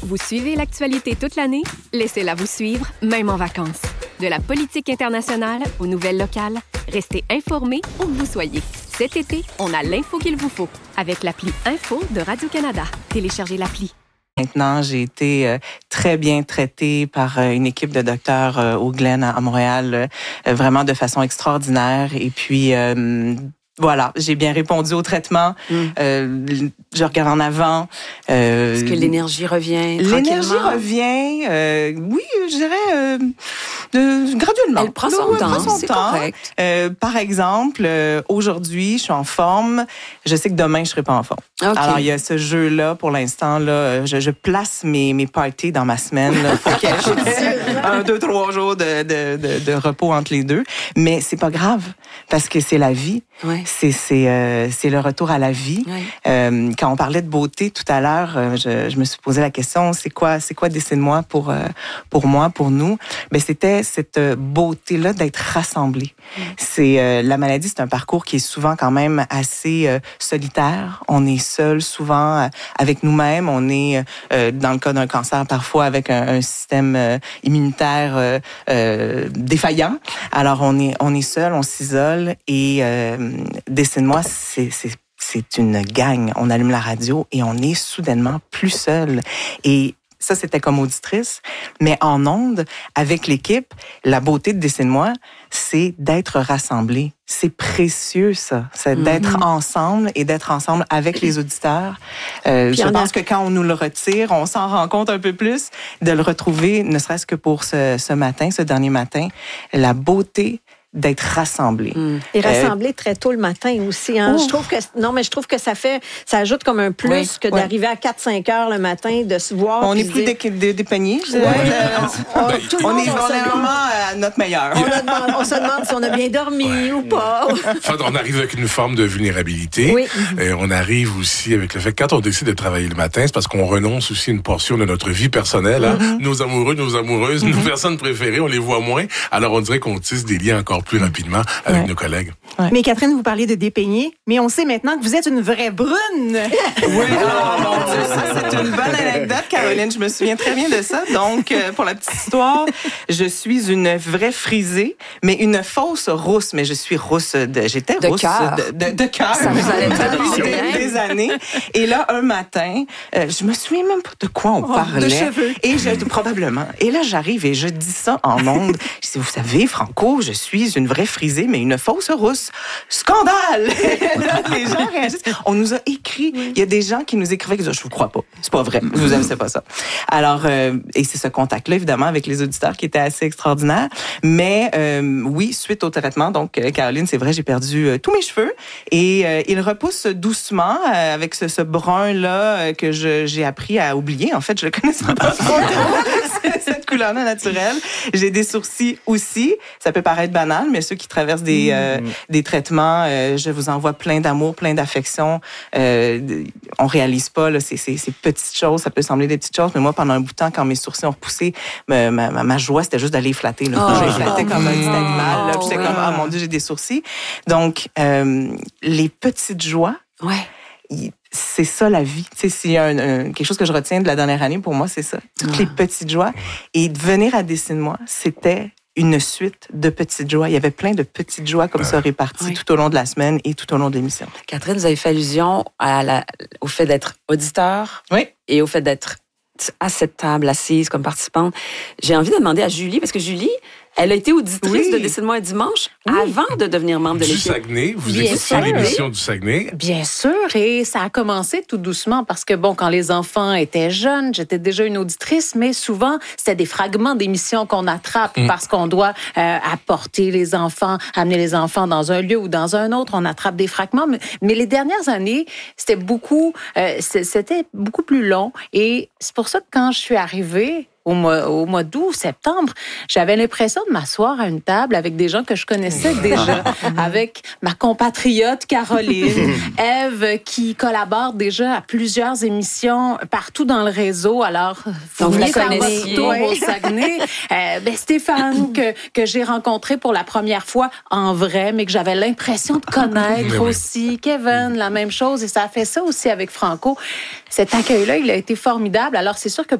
Vous suivez l'actualité toute l'année? Laissez-la vous suivre, même en vacances. De la politique internationale aux nouvelles locales, restez informés où que vous soyez. Cet été, on a l'info qu'il vous faut avec l'appli Info de Radio-Canada. Téléchargez l'appli. Maintenant, j'ai été très bien traitée par une équipe de docteurs au Glen à Montréal, vraiment de façon extraordinaire. Et puis, voilà, j'ai bien répondu au traitement. Je regarde en avant. Est-ce que l'énergie revient L'énergie revient, oui, je dirais graduellement. Elle prend son temps, c'est correct. Par exemple, aujourd'hui, je suis en forme. Je sais que demain, je serai pas en forme. Okay. Alors, il y a ce jeu-là, pour l'instant, là, je place mes parties dans ma semaine. Il faut qu'il y ait 2, 3 jours de repos entre les deux. Mais c'est pas grave, parce que c'est la vie. Ouais. C'est le retour à la vie. Ouais. Quand on parlait de beauté tout à l'heure, je me suis posé la question, c'est quoi Dessine-moi pour moi, pour nous? Ben, c'était cette beauté-là d'être rassemblés. C'est la maladie, c'est un parcours qui est souvent quand même assez solitaire. On est seul souvent avec nous-mêmes. On est, dans le cas d'un cancer, parfois avec un système immunitaire défaillant. Alors, on est seul, on s'isole et Dessine-moi, c'est une gang. On allume la radio et on est soudainement plus seul. Et ça, c'était comme auditrice. Mais en ondes, avec l'équipe, la beauté de Dessine-moi, c'est d'être rassemblés. C'est précieux, ça. C'est d'être ensemble et d'être ensemble avec les auditeurs. Je pense que quand on nous le retire, on s'en rend compte un peu plus de le retrouver, ne serait-ce que pour ce matin, ce dernier matin. La beauté d'être rassemblés. Et rassemblés très tôt le matin aussi. Hein? Je trouve que ça ajoute comme un plus que d'arriver à 4-5 heures le matin, de se voir. On est plus dépeignés, je dirais. On est vraiment à notre meilleur. On se demande si on a bien dormi ou pas. On arrive avec une forme de vulnérabilité. Oui. On arrive aussi avec le fait que quand on décide de travailler le matin, c'est parce qu'on renonce aussi une portion de notre vie personnelle. Hein? Nos amoureux, nos amoureuses, nos personnes préférées, on les voit moins. Alors on dirait qu'on tisse des liens encore plus rapidement avec nos collègues. Ouais. Mais Catherine, vous parlez de dépeigner, mais on sait maintenant que vous êtes une vraie brune. Oui, mon Dieu, ça c'est une bonne anecdote, Caroline. Je me souviens très bien de ça. Donc, pour la petite histoire, je suis une vraie frisée, mais une fausse rousse. Mais je suis rousse j'étais rousse de cœur. Ça vous allait depuis des années. Et là, un matin, je me souviens même pas de quoi on parlait. De cheveux. Et probablement. Et là, j'arrive et je dis ça en ondes. Je dis, vous savez, Franco, je suis une vraie frisée, mais une fausse rousse. Scandale! Là, les gens réagissent. On nous a écrit. Il y a des gens qui nous écrivaient qui disaient, je vous crois pas. C'est pas vrai. Vous aimez pas ça. Alors, et c'est ce contact-là, évidemment, avec les auditeurs qui était assez extraordinaire. Mais, oui, suite au traitement, donc, Caroline, c'est vrai, j'ai perdu tous mes cheveux et ils repoussent doucement avec ce brun-là que j'ai appris à oublier. En fait, je le connaissais pas trop. Cette couleur-là naturelle. J'ai des sourcils aussi. Ça peut paraître banal, mais ceux qui traversent des traitements, je vous envoie plein d'amour, plein d'affection. On réalise pas là, ces petites choses. Ça peut sembler des petites choses, mais moi, pendant un bout de temps, quand mes sourcils ont repoussé, ma joie, c'était juste d'aller les flatter. Là. Je les flattais comme un petit animal. Là, puis j'étais comme, ah mon Dieu, j'ai des sourcils. Donc, les petites joies. Ouais. C'est ça la vie. Tu sais, s'il y a quelque chose que je retiens de la dernière année, pour moi, c'est ça. Toutes les petites joies. Et de venir à Dessine-moi, c'était une suite de petites joies. Il y avait plein de petites joies comme ça réparties tout au long de la semaine et tout au long de l'émission. Catherine, vous avez fait allusion au fait d'être auditeur et au fait d'être à cette table, assise comme participante. J'ai envie de demander à Julie, parce que Julie, elle a été auditrice de Dessine-moi un dimanche avant de devenir membre de l'équipe. Du Saguenay, vous écoutiez l'émission du Saguenay. Bien sûr, et ça a commencé tout doucement parce que, bon, quand les enfants étaient jeunes, j'étais déjà une auditrice, mais souvent, c'était des fragments d'émissions qu'on attrape parce qu'on doit apporter les enfants, amener les enfants dans un lieu ou dans un autre. On attrape des fragments, mais les dernières années, c'était beaucoup plus long et c'est pour ça que quand je suis arrivée, au mois d'août, septembre, j'avais l'impression de m'asseoir à une table avec des gens que je connaissais déjà, avec ma compatriote Caroline, Ève, qui collabore déjà à plusieurs émissions partout dans le réseau. Alors, vous la faire connaissez votre tour au Saguenay. Stéphane, que j'ai rencontré pour la première fois en vrai, mais que j'avais l'impression de connaître aussi. Kevin, la même chose. Et ça a fait ça aussi avec Franco. Cet accueil-là, il a été formidable. Alors, c'est sûr que